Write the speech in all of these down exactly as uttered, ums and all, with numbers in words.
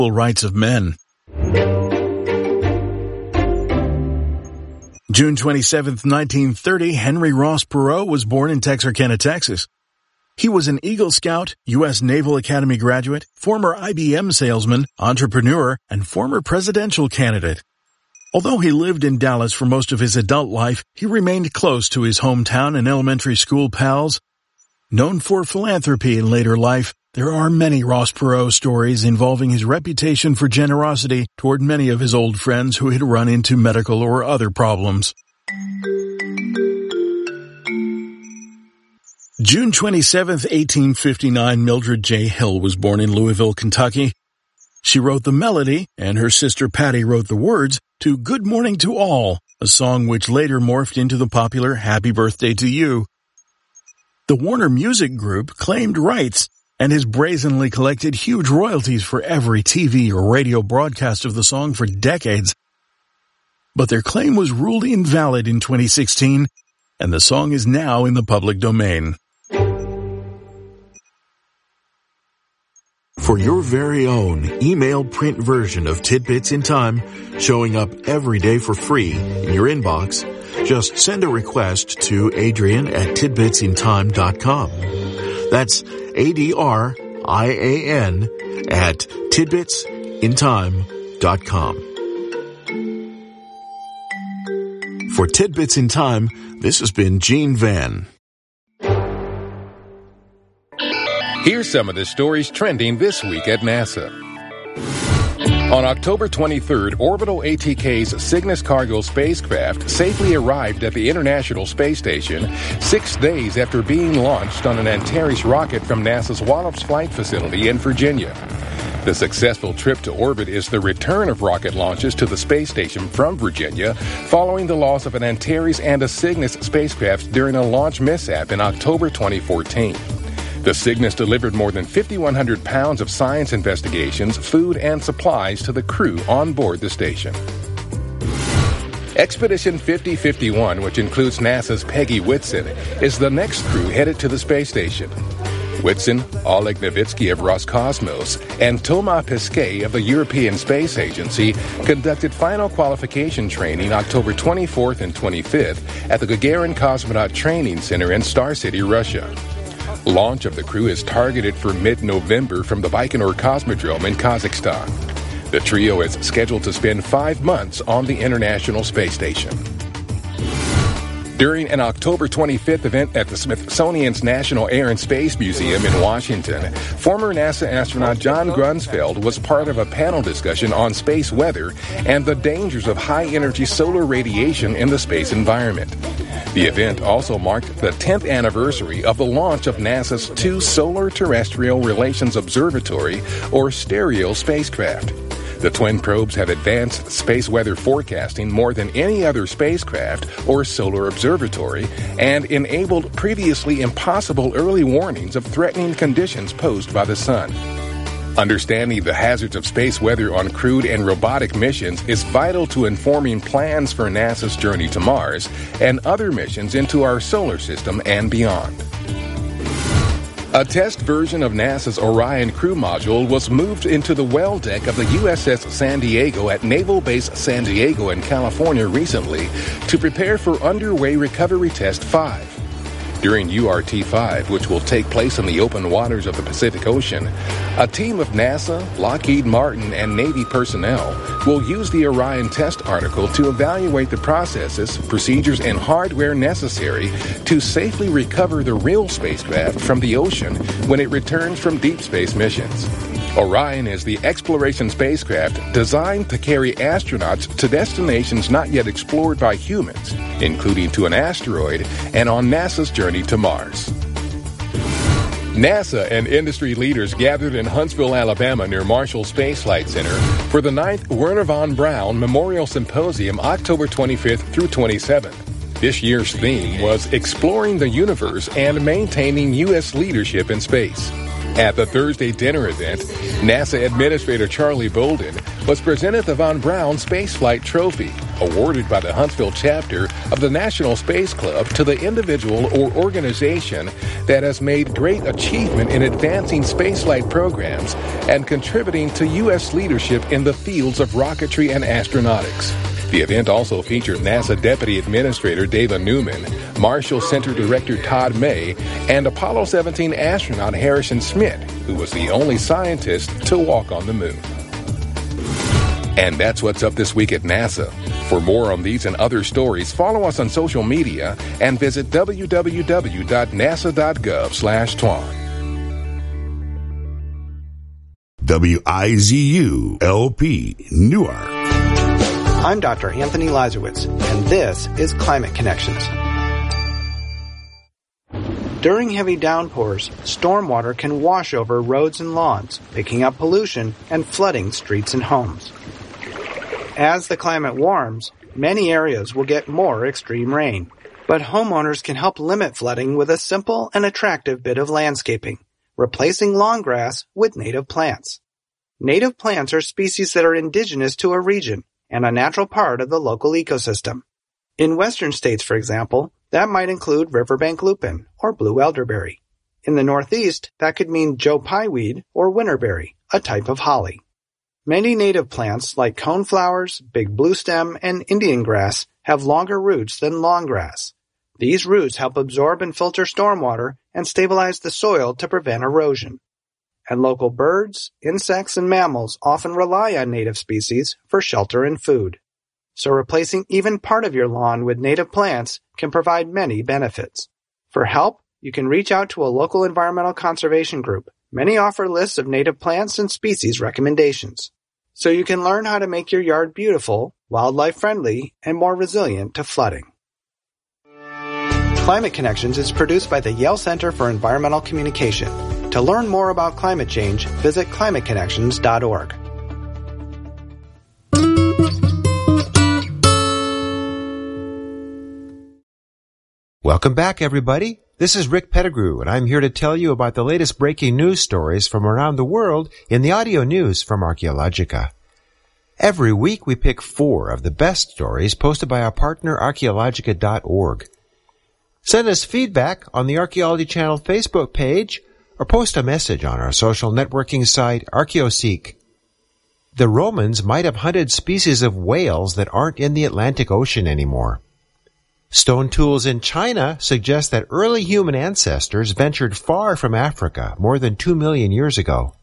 rights of men. June twenty-seventh, nineteen thirty, Henry Ross Perot was born in Texarkana, Texas. He was an Eagle Scout, U S Naval Academy graduate, former I B M salesman, entrepreneur, and former presidential candidate. Although he lived in Dallas for most of his adult life, he remained close to his hometown and elementary school pals. Known for philanthropy in later life, there are many Ross Perot stories involving his reputation for generosity toward many of his old friends who had run into medical or other problems. June twenty-seventh, eighteen fifty-nine, Mildred J. Hill was born in Louisville, Kentucky. She wrote the melody, and her sister Patty wrote the words to Good Morning to All, a song which later morphed into the popular Happy Birthday to You. The Warner Music Group claimed rights and has brazenly collected huge royalties for every T V or radio broadcast of the song for decades. But their claim was ruled invalid in twenty sixteen, and the song is now in the public domain. For your very own email print version of Tidbits in Time, showing up every day for free in your inbox, just send a request to Adrian at tidbits in time dot com. That's A D R I A N at tidbits in time dot com. For Tidbits in Time, this has been Gene Van. Here's some of the stories trending this week at NASA. On October twenty-third, Orbital A T K's Cygnus cargo spacecraft safely arrived at the International Space Station six days after being launched on an Antares rocket from NASA's Wallops Flight Facility in Virginia. The successful trip to orbit is the return of rocket launches to the space station from Virginia following the loss of an Antares and a Cygnus spacecraft during a launch mishap in October twenty fourteen. The Cygnus delivered more than five thousand one hundred pounds of science investigations, food, and supplies to the crew on board the station. Expedition fifty fifty-one, which includes NASA's Peggy Whitson, is the next crew headed to the space station. Whitson, Oleg Novitsky of Roscosmos, and Thomas Pesquet of the European Space Agency conducted final qualification training October twenty-fourth and twenty-fifth at the Gagarin Cosmonaut Training Center in Star City, Russia. Launch of the crew is targeted for mid-November from the Baikonur Cosmodrome in Kazakhstan. The trio is scheduled to spend five months on the International Space Station. During an October twenty-fifth event at the Smithsonian's National Air and Space Museum in Washington, former NASA astronaut John Grunsfeld was part of a panel discussion on space weather and the dangers of high-energy solar radiation in the space environment. The event also marked the tenth anniversary of the launch of NASA's two Solar Terrestrial Relations Observatory, or STEREO, spacecraft. The twin probes have advanced space weather forecasting more than any other spacecraft or solar observatory and enabled previously impossible early warnings of threatening conditions posed by the sun. Understanding the hazards of space weather on crewed and robotic missions is vital to informing plans for NASA's journey to Mars and other missions into our solar system and beyond. A test version of NASA's Orion crew module was moved into the well deck of the U S S San Diego at Naval Base San Diego in California recently to prepare for underway Recovery Test five. During U R T five, which will take place in the open waters of the Pacific Ocean, a team of NASA, Lockheed Martin, and Navy personnel will use the Orion test article to evaluate the processes, procedures, and hardware necessary to safely recover the real spacecraft from the ocean when it returns from deep space missions. Orion is the exploration spacecraft designed to carry astronauts to destinations not yet explored by humans, including to an asteroid and on NASA's journey to Mars. NASA and industry leaders gathered in Huntsville, Alabama near Marshall Space Flight Center for the ninth Wernher von Braun Memorial Symposium October twenty-fifth through twenty-seventh. This year's theme was Exploring the Universe and Maintaining U S Leadership in Space. At the Thursday dinner event, NASA Administrator Charlie Bolden was presented the Von Braun Spaceflight Trophy, awarded by the Huntsville chapter of the National Space Club to the individual or organization that has made great achievement in advancing spaceflight programs and contributing to U S leadership in the fields of rocketry and astronautics. The event also featured NASA Deputy Administrator Dava Newman, Marshall Center Director Todd May, and Apollo seventeen astronaut Harrison Schmitt, who was the only scientist to walk on the moon. And that's what's up this week at NASA. For more on these and other stories, follow us on social media and visit w w w dot nasa dot gov slash twan. W I Z U L P Newark. I'm Doctor Anthony Lazarowitz, and this is Climate Connections. During heavy downpours, stormwater can wash over roads and lawns, picking up pollution and flooding streets and homes. As the climate warms, many areas will get more extreme rain, but homeowners can help limit flooding with a simple and attractive bit of landscaping, replacing lawn grass with native plants. Native plants are species that are indigenous to a region and a natural part of the local ecosystem. In western states, for example, that might include riverbank lupin or blue elderberry. In the Northeast, that could mean Joe Pye weed or winterberry, a type of holly. Many native plants like coneflowers, big bluestem, and Indian grass have longer roots than long grass. These roots help absorb and filter stormwater and stabilize the soil to prevent erosion. And local birds, insects, and mammals often rely on native species for shelter and food. So replacing even part of your lawn with native plants can provide many benefits. For help, you can reach out to a local environmental conservation group. Many offer lists of native plants and species recommendations. So you can learn how to make your yard beautiful, wildlife-friendly, and more resilient to flooding. Climate Connections is produced by the Yale Center for Environmental Communication. To learn more about climate change, visit climate connections dot org. Welcome back, everybody. This is Rick Pettigrew, and I'm here to tell you about the latest breaking news stories from around the world in the audio news from Archaeologica. Every week we pick four of the best stories posted by our partner archaeologica dot org. Send us feedback on the Archaeology Channel Facebook page or post a message on our social networking site, ArchaeoSeek. The Romans might have hunted species of whales that aren't in the Atlantic Ocean anymore. Stone tools in China suggest that early human ancestors ventured far from Africa more than two million years ago.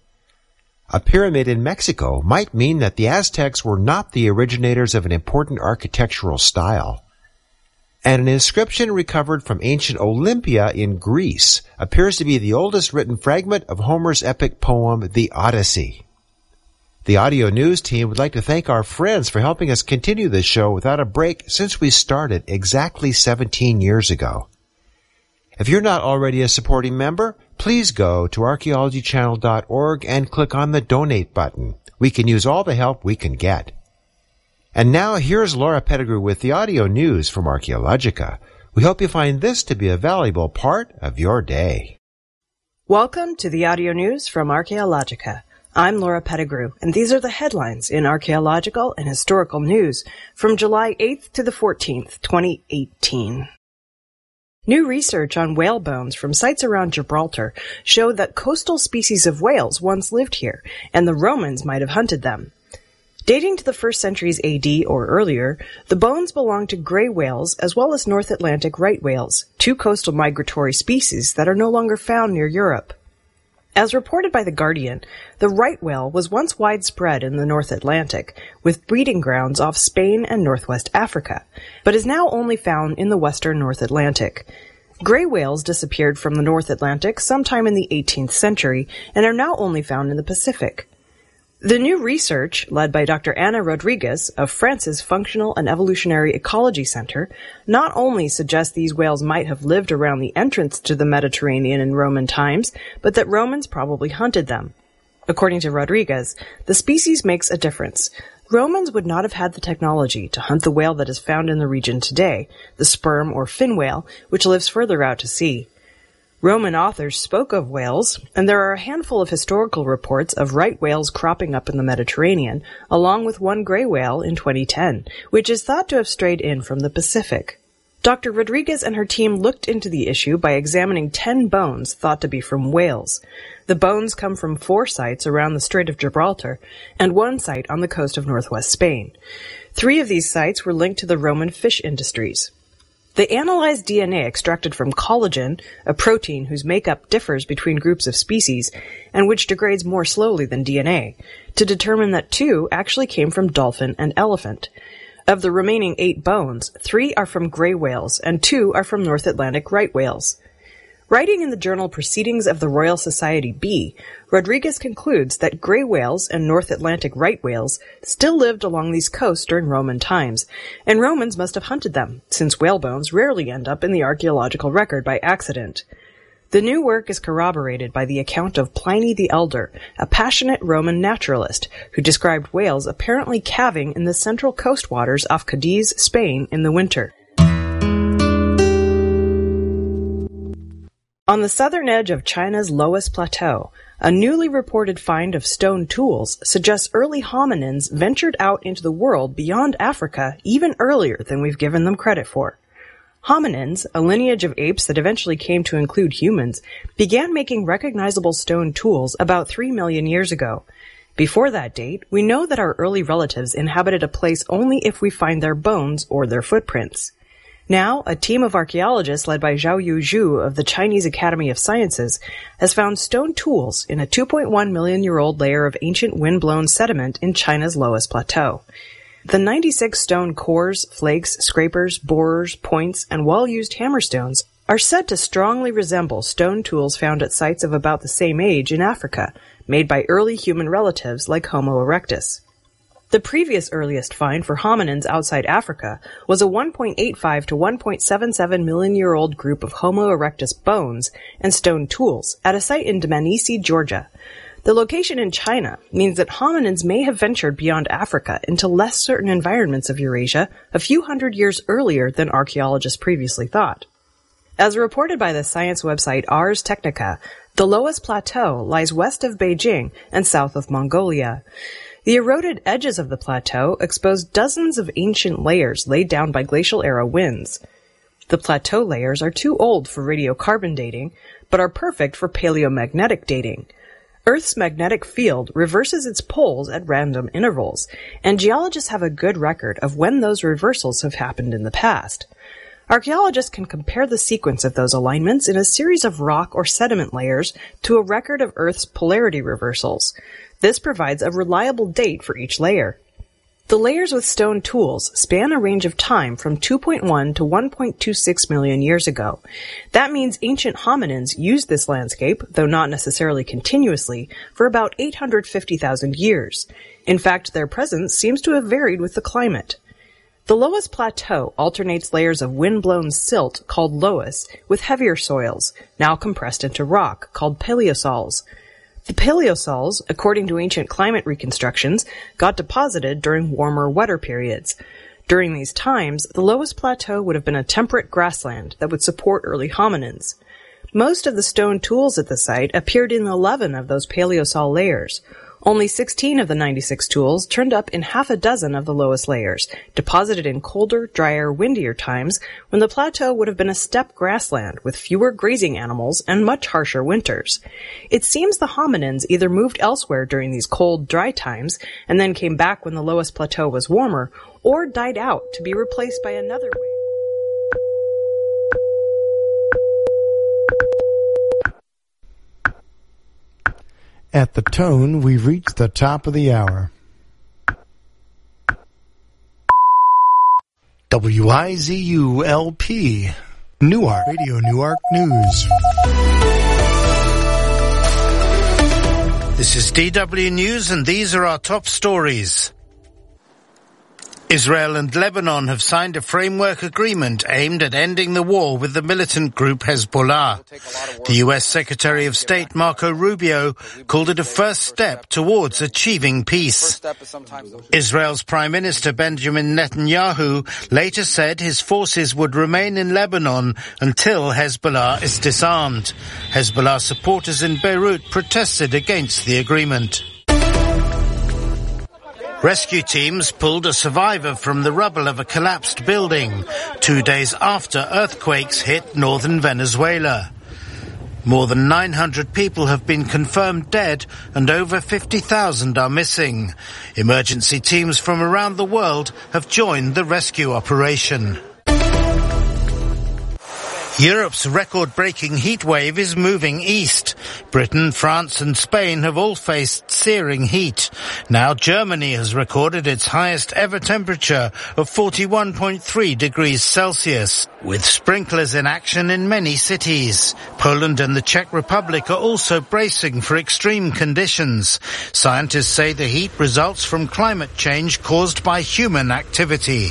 A pyramid in Mexico might mean that the Aztecs were not the originators of an important architectural style. And an inscription recovered from ancient Olympia in Greece appears to be the oldest written fragment of Homer's epic poem, The Odyssey. The audio news team would like to thank our friends for helping us continue this show without a break since we started exactly seventeen years ago. If you're not already a supporting member, please go to archaeology channel dot org and click on the donate button. We can use all the help we can get. And now here's Laura Pettigrew with the audio news from Archaeologica. We hope you find this to be a valuable part of your day. Welcome to the audio news from Archaeologica. I'm Laura Pettigrew, and these are the headlines in archaeological and historical news from July eighth to the fourteenth, twenty eighteen. New research on whale bones from sites around Gibraltar show that coastal species of whales once lived here, and the Romans might have hunted them. Dating to the first centuries A D or earlier, the bones belong to gray whales as well as North Atlantic right whales, two coastal migratory species that are no longer found near Europe. As reported by The Guardian, the right whale was once widespread in the North Atlantic, with breeding grounds off Spain and northwest Africa, but is now only found in the western North Atlantic. Gray whales disappeared from the North Atlantic sometime in the eighteenth century and are now only found in the Pacific. The new research, led by Doctor Ana Rodriguez of France's Functional and Evolutionary Ecology Center, not only suggests these whales might have lived around the entrance to the Mediterranean in Roman times, but that Romans probably hunted them. According to Rodriguez, the species makes a difference. Romans would not have had the technology to hunt the whale that is found in the region today, the sperm or fin whale, which lives further out to sea. Roman authors spoke of whales, and there are a handful of historical reports of right whales cropping up in the Mediterranean, along with one gray whale in twenty ten, which is thought to have strayed in from the Pacific. Doctor Rodriguez and her team looked into the issue by examining ten bones thought to be from whales. The bones come from four sites around the Strait of Gibraltar and one site on the coast of northwest Spain. Three of these sites were linked to the Roman fish industries. They analyzed D N A extracted from collagen, a protein whose makeup differs between groups of species and which degrades more slowly than D N A, to determine that two actually came from dolphin and elephant. Of the remaining eight bones, three are from gray whales and two are from North Atlantic right whales. Writing in the journal Proceedings of the Royal Society B, Rodriguez concludes that gray whales and North Atlantic right whales still lived along these coasts during Roman times, and Romans must have hunted them, since whale bones rarely end up in the archaeological record by accident. The new work is corroborated by the account of Pliny the Elder, a passionate Roman naturalist, who described whales apparently calving in the central coast waters off Cadiz, Spain, in the winter. On the southern edge of China's Loess Plateau, a newly reported find of stone tools suggests early hominins ventured out into the world beyond Africa even earlier than we've given them credit for. Hominins, a lineage of apes that eventually came to include humans, began making recognizable stone tools about three million years ago. Before that date, we know that our early relatives inhabited a place only if we find their bones or their footprints. Now, a team of archaeologists led by Zhao Yuzhu of the Chinese Academy of Sciences has found stone tools in a two point one million year old layer of ancient wind-blown sediment in China's Loess Plateau. The ninety-six stone cores, flakes, scrapers, borers, points, and well-used hammerstones are said to strongly resemble stone tools found at sites of about the same age in Africa, made by early human relatives like Homo erectus. The previous earliest find for hominins outside Africa was a one point eight five to one point seven seven million year old group of Homo erectus bones and stone tools at a site in Dmanisi, Georgia. The location in China means that hominins may have ventured beyond Africa into less certain environments of Eurasia a few hundred years earlier than archaeologists previously thought. As reported by the science website Ars Technica, the Loess Plateau lies west of Beijing and south of Mongolia. The eroded edges of the plateau expose dozens of ancient layers laid down by glacial-era winds. The plateau layers are too old for radiocarbon dating, but are perfect for paleomagnetic dating. Earth's magnetic field reverses its poles at random intervals, and geologists have a good record of when those reversals have happened in the past. Archaeologists can compare the sequence of those alignments in a series of rock or sediment layers to a record of Earth's polarity reversals. This provides a reliable date for each layer. The layers with stone tools span a range of time from two point one to one point two six million years ago. That means ancient hominins used this landscape, though not necessarily continuously, for about eight hundred fifty thousand years. In fact, their presence seems to have varied with the climate. The Loess Plateau alternates layers of wind-blown silt called loess with heavier soils, now compressed into rock, called paleosols. The paleosols, according to ancient climate reconstructions, got deposited during warmer, wetter periods. During these times, the Loess Plateau would have been a temperate grassland that would support early hominins. Most of the stone tools at the site appeared in eleven of those paleosol layers. Only sixteen of the ninety-six tools turned up in half a dozen of the lowest layers, deposited in colder, drier, windier times when the plateau would have been a steppe grassland with fewer grazing animals and much harsher winters. It seems the hominins either moved elsewhere during these cold, dry times and then came back when the Loess Plateau was warmer, or died out to be replaced by another wave. At the tone, we've reached the top of the hour. W I Z U L P, Newark, Radio Newark News. This is D W News, and these are our top stories. Israel and Lebanon have signed a framework agreement aimed at ending the war with the militant group Hezbollah. The U S Secretary of State Marco Rubio called it a first step towards achieving peace. Israel's Prime Minister Benjamin Netanyahu later said his forces would remain in Lebanon until Hezbollah is disarmed. Hezbollah supporters in Beirut protested against the agreement. Rescue teams pulled a survivor from the rubble of a collapsed building two days after earthquakes hit northern Venezuela. More than nine hundred people have been confirmed dead and over fifty thousand are missing. Emergency teams from around the world have joined the rescue operation. Europe's record-breaking heat wave is moving east. Britain, France and Spain have all faced searing heat. Now Germany has recorded its highest ever temperature of forty-one point three degrees Celsius, with sprinklers in action in many cities. Poland and the Czech Republic are also bracing for extreme conditions. Scientists say the heat results from climate change caused by human activity.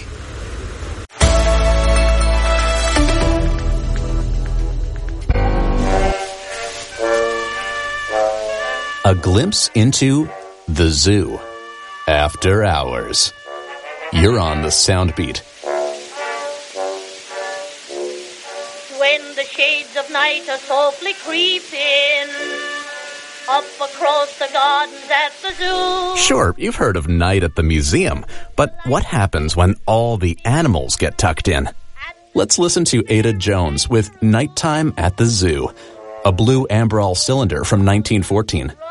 A glimpse into the zoo. After hours. You're on the Soundbeat. When the shades of night are softly creeping up across the gardens at the zoo. Sure, you've heard of night at the museum, but what happens when all the animals get tucked in? Let's listen to Ada Jones with Nighttime at the Zoo, a blue Amberol cylinder from nineteen fourteen.